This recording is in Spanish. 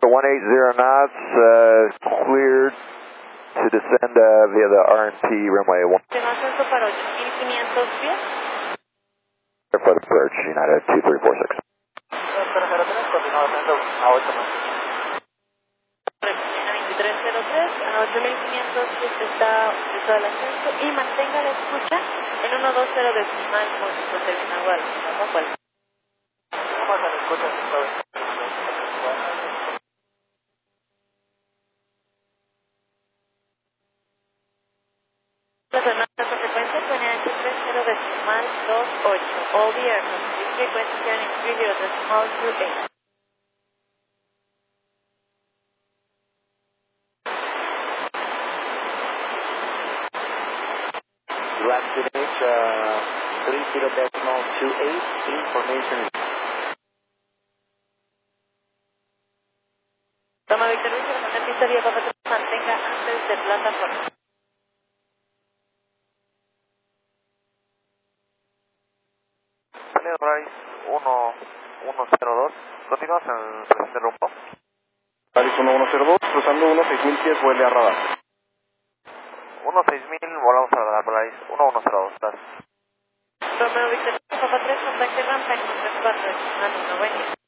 180 knots, cleared to descend via the RNT runway 1. Ascenso para 8.500 pies. For the approach, United 2346. 2303, continúa ascenso a 8 más. 2303 a 8.500 pies está autorizado el ascenso y mantenga la escucha en 120 decimal con terminal Guadalupe. Vamos a la escucha, Las demás frecuencia planean 30 decimal 28. All the aircraft, this frequency turning 30 decimal 28. last finish, 30.28, information. Toma Víctor Luis, el pista vía Papa 3, mantenga antes de plataforma. Daniel Rice 1102, continuamos en sesión de rumbo. Paris 1102, cruzando 16.000 pies, vuele a radar. 16000, volamos a radar, Rice 1102, gracias. Romeo Víctor Luis, Papa 3, contacte rampa en 34, estimando 90.